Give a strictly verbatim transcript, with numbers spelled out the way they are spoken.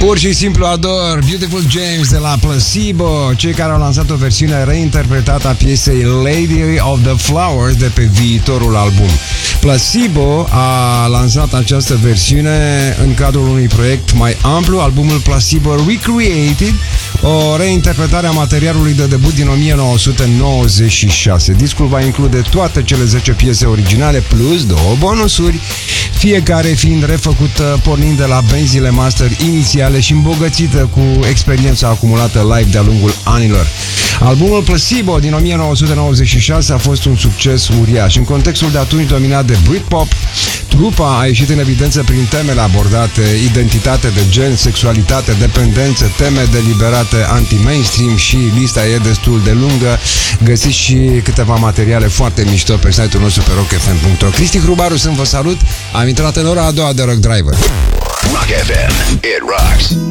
Pur și simplu ador Beautiful James de la Placebo, cei care au lansat o versiune reinterpretată a piesei Lady of the Flowers de pe viitorul album. Placebo a lansat această versiune în cadrul unui proiect mai amplu, albumul Placebo Recreated, o reinterpretare a materialului de debut din o mie nouă sute nouăzeci și șase. Discul va include toate cele zece piese originale plus două bonusuri, fiecare fiind refăcută pornind de la benzile master inițiale și îmbogățită cu experiența acumulată live de-a lungul anilor. Albumul Placebo din o mie nouă sute nouăzeci și șase a fost un succes uriaș. În contextul de atunci dominat de Britpop, trupa a ieșit în evidență prin temele abordate: identitate de gen, sexualitate, dependență, teme deliberate anti-mainstream și lista e destul de lungă. Găsiți și câteva materiale foarte mișto pe site-ul nostru pe rock f m punct r o. Cristi Hrubaru sunt, vă salut. Am intrat în ora a doua de Rock Driver. Rock F M, it rocks.